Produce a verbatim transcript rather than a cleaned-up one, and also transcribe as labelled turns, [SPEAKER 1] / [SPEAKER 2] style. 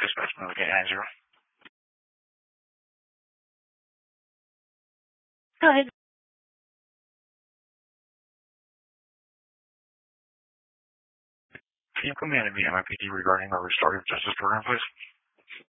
[SPEAKER 1] Dispatch Mobile eight nine zero.
[SPEAKER 2] Go ahead.
[SPEAKER 1] Can you put me on a V M I P D regarding the restorative justice program, please?